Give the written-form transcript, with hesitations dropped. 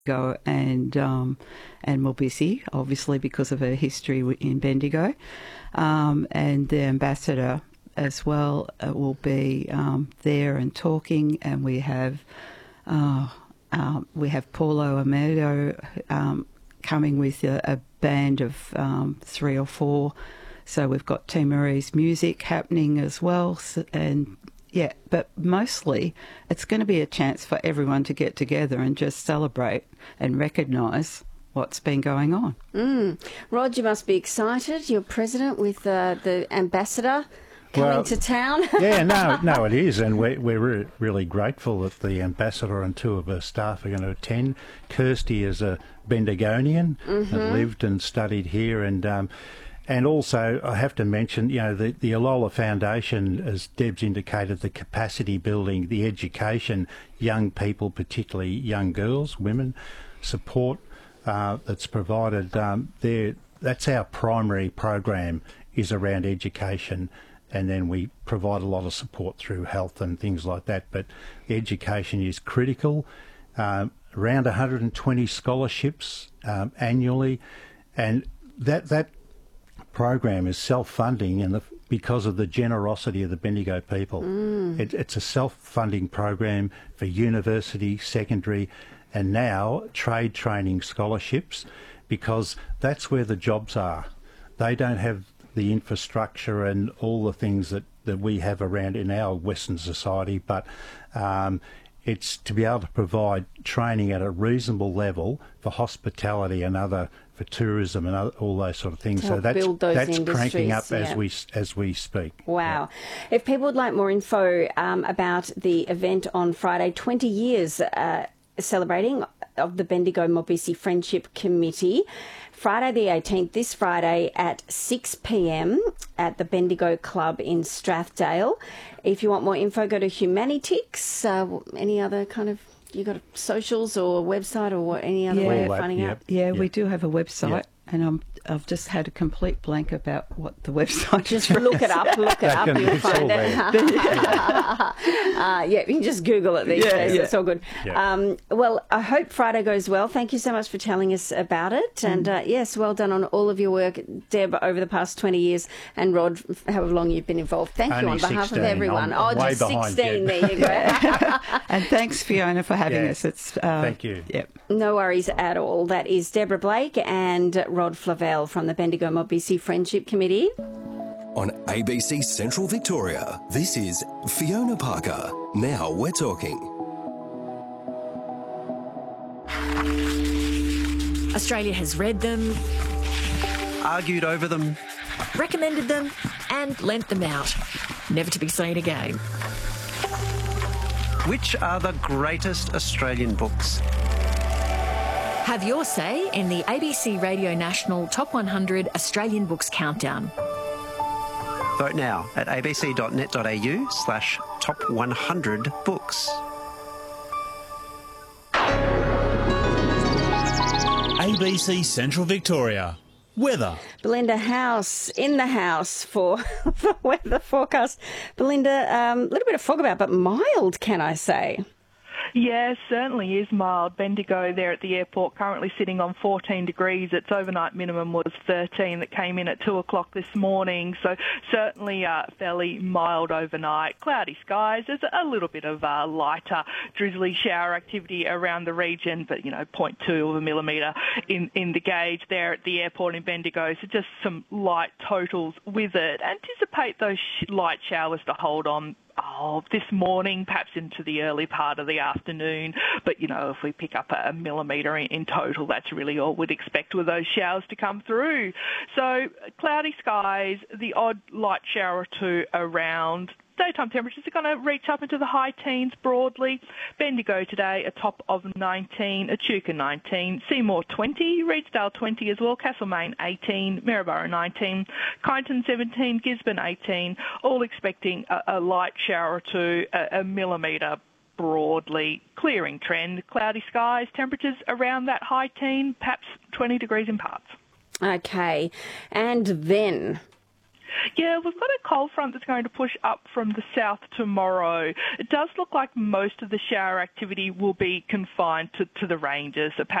Bendigo and Mulbisi, obviously because of her history in Bendigo, and the ambassador as well will be there and talking, and we have Paulo Amelio coming with a band of 3 or 4. So we've got Timorese music happening as well, and yeah, but mostly it's going to be a chance for everyone to get together and just celebrate and recognise what's been going on. Rod, you must be excited. You're president with the ambassador coming to town. Yeah, no, it is, and we're really grateful that the ambassador and 2 of her staff are going to attend. Kirsty is a Bendigonian and lived and studied here, and also I have to mention, the Alola Foundation, as Deb's indicated, the capacity building, the education, young people, particularly young girls, women, support that's provided there. That's our primary program, is around education, and then we provide a lot of support through health and things like that. But education is critical. Around 120 scholarships annually, and that program is self-funding, and because of the generosity of the Bendigo people. It's a self-funding program for university, secondary, and now trade training scholarships, because that's where the jobs are. They don't have the infrastructure and all the things that we have around in our Western society, but it's to be able to provide training at a reasonable level for hospitality and for tourism and all those sort of things. So that's cranking up as we speak. Wow. Yeah. If people would like more info about the event on Friday, 20 years celebrating of the Bendigo Mulbisi Friendship Committee, Friday the 18th, this Friday at 6 p.m. at the Bendigo Club in Strathdale. If you want more info, go to Humanitix. Any other kind of, you got socials or website or any other way of finding out? Yeah, we do have a website, and I've just had a complete blank about what the website is. Just look it up, you'll find it. You can just Google it these days. It's all good. Yeah. Well, I hope Friday goes well. Thank you so much for telling us about it. And yes, well done on all of your work, Deb, over the past 20 years, and Rod, however long you've been involved. Thank you on behalf of everyone. I'm just 16, there you go. And thanks, Fiona, for having us. Thank you. Yep. No worries at all. That is Deborah Blake and Rod Flavell from the Bendigo Mulbisi Friendship Committee. On ABC Central Victoria, this is Fiona Parker. Now we're talking. Australia has read them, argued over them, recommended them, and lent them out, never to be seen again. Which are the greatest Australian books? Have your say in the ABC Radio National Top 100 Australian Books Countdown. Vote now at abc.net.au/top100books. ABC Central Victoria. Weather. Belinda House in the house for the weather forecast. Belinda, a little bit of fog about, but mild, can I say? Yeah, certainly is mild. Bendigo there at the airport currently sitting on 14 degrees. Its overnight minimum was 13 that came in at 2 o'clock this morning. So certainly fairly mild overnight. Cloudy skies. There's a little bit of lighter drizzly shower activity around the region, but, 0.2 of a millimetre in the gauge there at the airport in Bendigo. So just some light totals with it. Anticipate those light showers to hold on this morning, perhaps into the early part of the afternoon. But, if we pick up a millimetre in total, that's really all we'd expect with those showers to come through. So cloudy skies, the odd light shower or two around. Daytime temperatures are going to reach up into the high teens broadly. Bendigo today, a top of 19, Echuca 19, Seymour 20, Reedsdale 20 as well, Castlemaine 18, Maryborough 19, Kyneton 17, Gisborne 18, all expecting a light shower or two, a millimetre broadly. Clearing trend, cloudy skies, temperatures around that high teen, perhaps 20 degrees in parts. Okay, and then... Yeah, we've got a cold front that's going to push up from the south tomorrow. It does look like most of the shower activity will be confined to the ranges. So perhaps